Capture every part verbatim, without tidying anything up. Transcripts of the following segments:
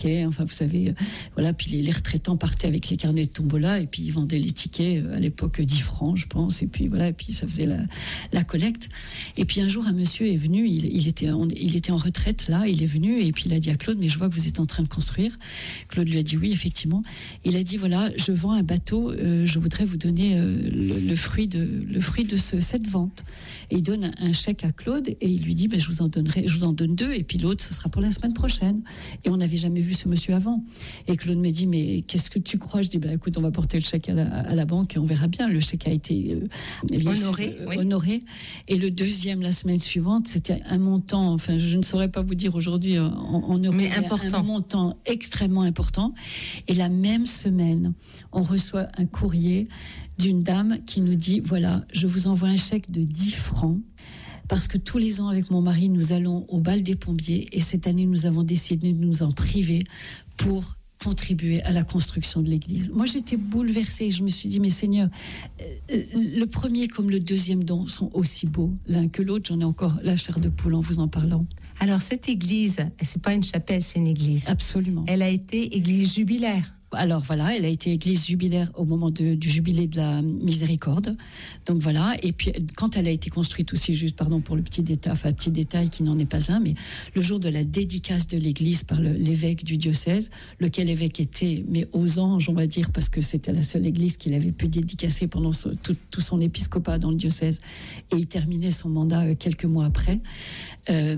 tickets, enfin vous savez, euh, voilà, puis les, les retraitants partaient avec les carnets de tombola et puis ils vendaient les tickets euh, à l'époque dix francs, je pense, et puis voilà, et puis ça faisait la, la collecte. Et puis un jour, un monsieur est venu, il, il, était en, il était en retraite là, il est venu et puis il a dit à Claude, mais je vois que vous êtes en train de construire. Claude lui a dit oui, effectivement. Il a dit voilà, je vends un bateau, euh, je voudrais vous donner euh, le, le fruit de, le fruit de ce, cette vente. Et il donne un, un chèque à Claude et il lui dit ben, je vous en donnerai, je vous en donne deux et puis l'autre ce sera pour la semaine prochaine. Et on n'avait jamais vu ce monsieur avant. Et Claude me dit mais qu'est-ce que tu crois? Je dis ben écoute, on va porter le chèque à la, à la banque et on verra bien. Le chèque a été euh, bien honoré, sûr, euh, oui. honoré. Et le deuxième la semaine suivante, c'était un montant, enfin je ne saurais pas vous dire aujourd'hui en, en euros, mais important. Un montant extrêmement important. Et la même semaine, on reçoit un courrier d'une dame qui nous dit voilà, je vous envoie un chèque de dix francs parce que tous les ans avec mon mari nous allons au bal des pompiers et cette année nous avons décidé de nous en priver pour contribuer à la construction de l'église. Moi j'étais bouleversée, je me suis dit mais Seigneur, euh, le premier comme le deuxième don sont aussi beaux l'un que l'autre. J'en ai encore la chair de poule en vous en parlant. Alors cette église, c'est pas une chapelle, c'est une église. Absolument. Elle a été église jubilaire. Alors voilà, elle a été église jubilaire au moment de, du jubilé de la miséricorde. Donc voilà, et puis quand elle a été construite aussi, juste pardon pour le petit détail, enfin petit détail qui n'en est pas un, mais le jour de la dédicace de l'église par le, l'évêque du diocèse, lequel évêque était, mais aux anges on va dire, parce que c'était la seule église qu'il avait pu dédicacer pendant ce, tout, tout son épiscopat dans le diocèse, et il terminait son mandat quelques mois après. Euh,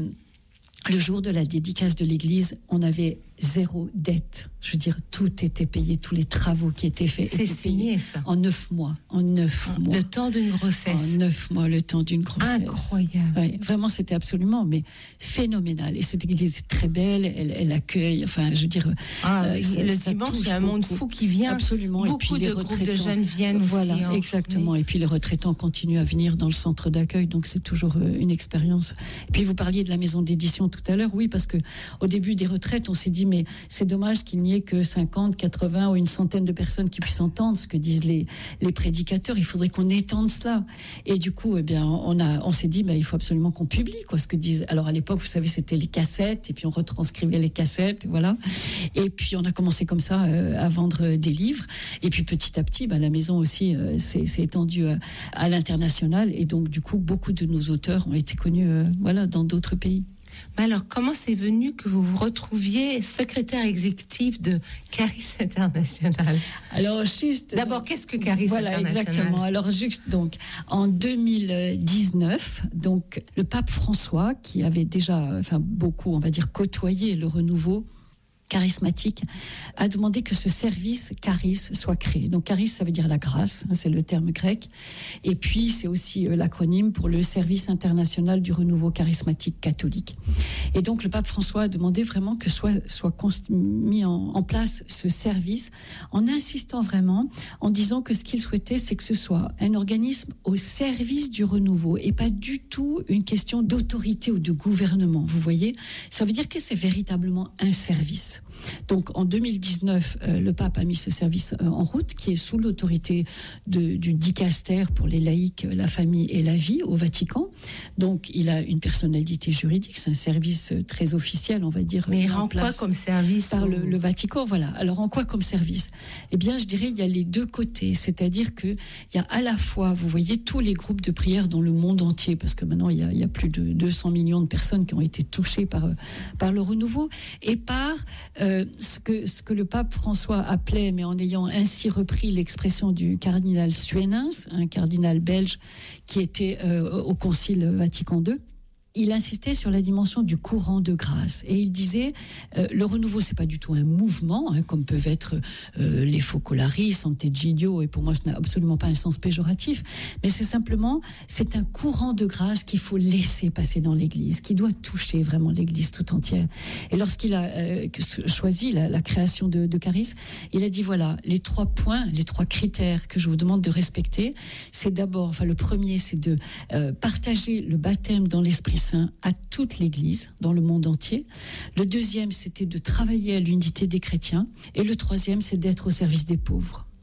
le jour de la dédicace de l'église, on avait zéro dette. Je veux dire, tout était payé, tous les travaux qui étaient faits. C'est étaient signé, ça. En neuf mois. En neuf ah, mois. Le temps d'une grossesse. En neuf mois, le temps d'une grossesse. Incroyable. Ouais, vraiment, c'était absolument, mais phénoménal. Et cette église est très belle, elle, elle accueille, enfin, je veux dire. Ah, euh, ça, le ça dimanche, il y a un beaucoup. Monde fou qui vient. Absolument. Beaucoup et puis de les groupes de jeunes viennent voilà, aussi. Hein. Exactement. Et puis les retraitants continuent à venir dans le centre d'accueil, donc c'est toujours une expérience. Et puis vous parliez de la maison d'édition tout à l'heure, oui, parce que au début des retraites, on s'est dit, mais c'est dommage qu'il n'y ait que cinquante, quatre-vingts ou une centaine de personnes qui puissent entendre ce que disent les, les prédicateurs. Il faudrait qu'on étende cela. Et du coup, eh bien, on, a, on s'est dit, bah, il faut absolument qu'on publie quoi, ce que disent. Alors à l'époque, vous savez, c'était les cassettes, et puis on retranscrivait les cassettes, voilà. Et puis on a commencé comme ça euh, à vendre des livres. Et puis petit à petit, bah, la maison aussi euh, s'est, s'est étendue à, à l'international. Et donc, du coup, beaucoup de nos auteurs ont été connus euh, voilà, dans d'autres pays. Mais alors, comment c'est venu que vous vous retrouviez secrétaire exécutif de Charis International? Alors, juste. D'abord, qu'est-ce que Charis voilà, International? Exactement. Alors, juste, donc, en deux mille dix-neuf, donc, le pape François, qui avait déjà, enfin, beaucoup, on va dire, côtoyé le renouveau charismatique, a demandé que ce service charis soit créé. Donc charis, ça veut dire la grâce, hein, c'est le terme grec. Et puis c'est aussi euh, l'acronyme pour le service international du renouveau charismatique catholique. Et donc le pape François a demandé vraiment que soit soit mis en, en place ce service, en insistant vraiment, en disant que ce qu'il souhaitait, c'est que ce soit un organisme au service du renouveau et pas du tout une question d'autorité ou de gouvernement. Vous voyez, ça veut dire que c'est véritablement un service. Donc en deux mille dix-neuf, euh, le pape a mis ce service euh, en route, qui est sous l'autorité de, du dicaster pour les laïcs, la famille et la vie au Vatican. Donc il a une personnalité juridique, c'est un service très officiel, on va dire. Mais il rend quoi comme service par ou... le, le Vatican, voilà. Alors en quoi comme service? Eh bien, je dirais il y a les deux côtés, c'est-à-dire que il y a à la fois, vous voyez, tous les groupes de prière dans le monde entier, parce que maintenant il y a, il y a plus de deux cents millions de personnes qui ont été touchées par par le renouveau et par Euh, ce, que, ce que le pape François appelait, mais en ayant ainsi repris l'expression du cardinal Suenens, un cardinal belge qui était euh, au Concile Vatican deux, il insistait sur la dimension du courant de grâce et il disait euh, le renouveau c'est pas du tout un mouvement hein, comme peuvent être euh, les Focolari, Sant'Egidio, et pour moi ce n'a absolument pas un sens péjoratif, mais c'est simplement c'est un courant de grâce qu'il faut laisser passer dans l'Église, qui doit toucher vraiment l'Église tout entière. Et lorsqu'il a euh, choisi la, la création de, de Charis, il a dit voilà, les trois points, les trois critères que je vous demande de respecter, c'est d'abord, enfin le premier c'est de euh, partager le baptême dans l'Esprit Saint à toute l'Église dans le monde entier. Le deuxième, c'était de travailler à l'unité des chrétiens. Et le troisième, c'est d'être au service des pauvres.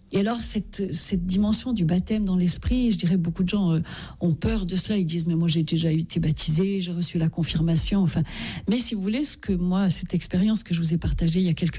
Et alors, cette, cette dimension du baptême dans l'esprit, je dirais, beaucoup de gens euh, ont peur de cela. Ils disent, mais moi, j'ai déjà été baptisé, j'ai reçu la confirmation. Enfin, mais si vous voulez, ce que moi, cette expérience que je vous ai partagée il y a quelques